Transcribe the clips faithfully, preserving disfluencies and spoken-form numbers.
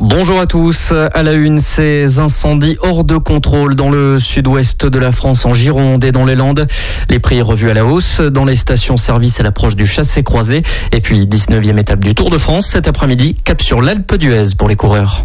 Bonjour à tous. À la une, ces incendies hors de contrôle dans le sud-ouest de la France, en Gironde et dans les Landes. Les prix revus à la hausse dans les stations-service à l'approche du chassé-croisé. Et puis, dix-neuvième étape du Tour de France cet après-midi, cap sur l'Alpe d'Huez pour les coureurs.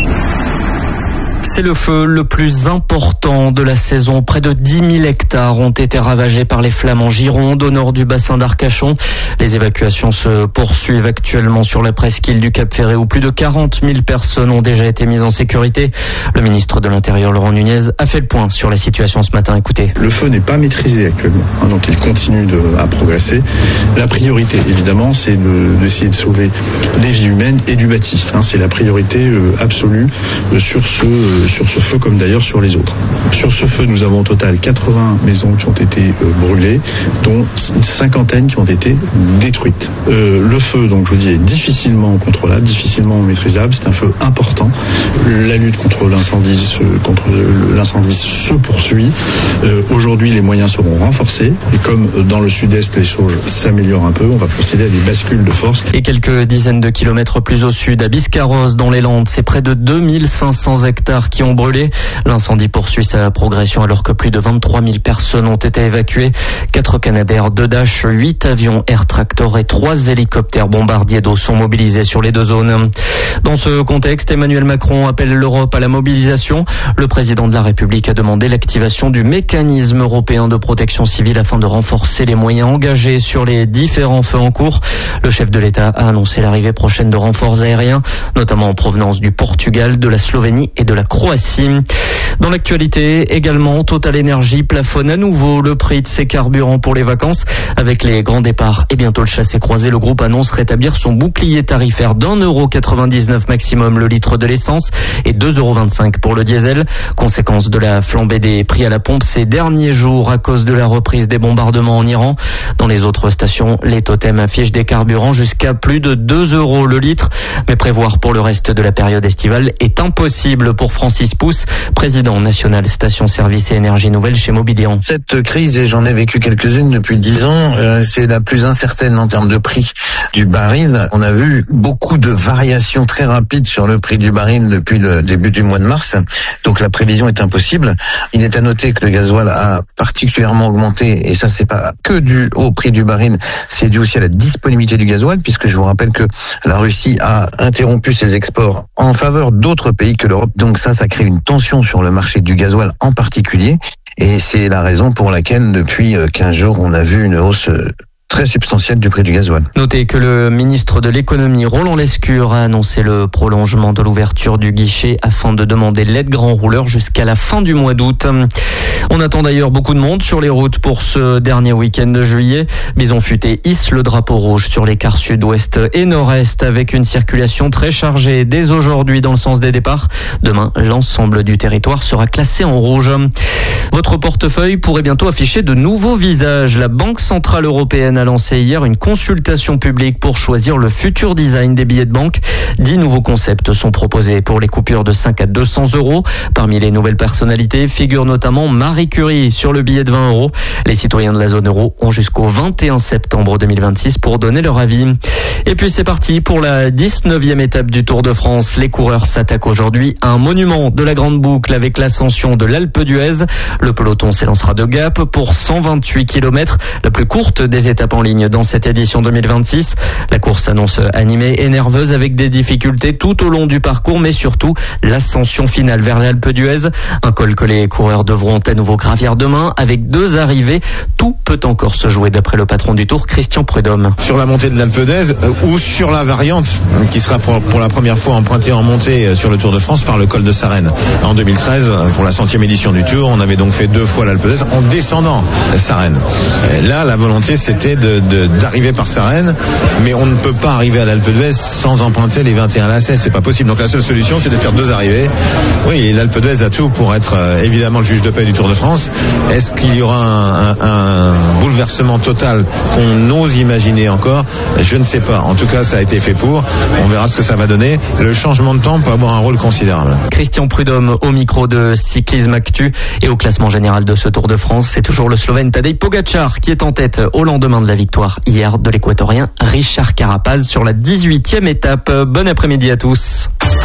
C'est le feu le plus important de la saison. Près de dix mille hectares ont été ravagés par les flammes en Gironde, au nord du bassin d'Arcachon. Les évacuations se poursuivent actuellement sur la presqu'île du Cap-Ferret, où plus de quarante mille personnes ont déjà été mises en sécurité. Le ministre de l'Intérieur, Laurent Nunez, a fait le point sur la situation ce matin. Écoutez. Le feu n'est pas maîtrisé actuellement, hein, donc il continue de, à progresser. La priorité, évidemment, c'est de, d'essayer de sauver les vies humaines et du bâti. Hein, c'est la priorité euh, absolue euh, sur ce euh, sur ce feu, comme d'ailleurs sur les autres. Sur ce feu, nous avons au total quatre-vingts maisons qui ont été euh, brûlées, dont une cinquantaine qui ont été détruites. Euh, le feu, donc je vous dis, est difficilement contrôlable, difficilement maîtrisable. C'est un feu important. La lutte contre l'incendie, se, contre l'incendie se poursuit. Euh, aujourd'hui, les moyens seront renforcés. Et comme dans le sud-est, les choses s'améliorent un peu, on va procéder à des bascules de force. Et quelques dizaines de kilomètres plus au sud, à Biscarrosse, dans les Landes, c'est près de deux mille cinq cents hectares qui ont brûlé. L'incendie poursuit sa progression alors que plus de vingt-trois mille personnes ont été évacuées. Quatre Canadair, deux Dash, huit avions Air Tractor et trois hélicoptères bombardiers d'eau sont mobilisés sur les deux zones. Dans ce contexte, Emmanuel Macron appelle l'Europe à la mobilisation. Le président de la République a demandé l'activation du mécanisme européen de protection civile afin de renforcer les moyens engagés sur les différents feux en cours. Le chef de l'État a annoncé l'arrivée prochaine de renforts aériens, notamment en provenance du Portugal, de la Slovénie et de la Croatie. Dans l'actualité également, Total Energy plafonne à nouveau le prix de ses carburants pour les vacances. Avec les grands départs et bientôt le chassé-croisé, le groupe annonce rétablir son bouclier tarifaire d'un euro quatre-vingt-dix-neuf maximum le litre de l'essence et deux euros vingt-cinq pour le diesel. Conséquence de la flambée des prix à la pompe ces derniers jours à cause de la reprise des bombardements en Iran. Dans les autres stations, les totems affichent des carburants jusqu'à plus de deux euros le litre. Mais prévoir pour le reste de la période estivale est impossible pour Francis Pousse, président national Station Service et Énergie Nouvelle chez Mobilian. Cette crise, et j'en ai vécu quelques-unes depuis dix ans, euh, c'est la plus incertaine en termes de prix du baril. On a vu beaucoup de variations très rapides sur le prix du baril depuis le début du mois de mars. Donc la prévision est impossible. Il est à noter que le gasoil a particulièrement augmenté, et ça c'est pas que dû au prix du baril, c'est dû aussi à la disponibilité du gasoil, puisque je vous rappelle que la Russie a interrompu ses exports en faveur d'autres pays que l'Europe. Donc ça, ça crée une tension sur le marché du gasoil en particulier, et c'est la raison pour laquelle depuis quinze jours on a vu une hausse très substantielle du prix du gasoil. Notez que le ministre de l'économie, Roland Lescure, a annoncé le prolongement de l'ouverture du guichet afin de demander l'aide grand rouleur jusqu'à la fin du mois d'août. On attend d'ailleurs beaucoup de monde sur les routes pour ce dernier week-end de juillet. Bison Futé hisse le drapeau rouge sur les quarts sud-ouest et nord-est avec une circulation très chargée dès aujourd'hui dans le sens des départs. Demain, l'ensemble du territoire sera classé en rouge. Votre portefeuille pourrait bientôt afficher de nouveaux visages. La Banque Centrale Européenne a lancé hier une consultation publique pour choisir le futur design des billets de banque. Dix nouveaux concepts sont proposés pour les coupures de cinq à deux cents euros. Parmi les nouvelles personnalités figure notamment Marie Curie sur le billet de vingt euros. Les citoyens de la zone euro ont jusqu'au vingt et un septembre deux mille vingt-six pour donner leur avis. Et puis c'est parti pour la dix-neuvième étape du Tour de France. Les coureurs s'attaquent aujourd'hui à un monument de la Grande Boucle avec l'ascension de l'Alpe d'Huez. Le peloton s'élancera de Gap pour cent vingt-huit kilomètres, la plus courte des étapes en ligne dans cette édition deux mille vingt-six. La course s'annonce animée et nerveuse avec des difficultés tout au long du parcours, mais surtout l'ascension finale vers l'Alpe d'Huez. Un col que les coureurs devront à nouveau gravir demain avec deux arrivées. Tout peut encore se jouer d'après le patron du Tour, Christian Prudhomme. Sur la montée de l'Alpe d'Huez euh, ou sur la variante euh, qui sera pour, pour la première fois empruntée en montée euh, sur le Tour de France par le col de Sarenne. En deux mille treize, euh, pour la centième édition du Tour, on avait donc fait deux fois l'Alpe d'Huez en descendant Sarenne. Et là, la volonté c'était de, de, d'arriver par Sarenne, mais on ne peut pas arriver à l'Alpe d'Huez sans emprunter les vingt et un lacets, c'est pas possible. Donc la seule solution c'est de faire deux arrivées. Oui, et l'Alpe d'Huez a tout pour être euh, évidemment le juge de paix du Tour de France. Est-ce qu'il y aura un, un, un bouleversement total qu'on ose imaginer encore? Je ne sais pas. En tout cas, ça a été fait pour. On verra ce que ça va donner. Le changement de temps peut avoir un rôle considérable. Christian Prudhomme au micro de Cyclisme Actu. Et au classement général de ce Tour de France, c'est toujours le Slovène Tadej Pogačar qui est en tête au lendemain de la victoire hier de l'Équatorien Richard Carapaz sur la dix-huitième étape. Bon après-midi à tous.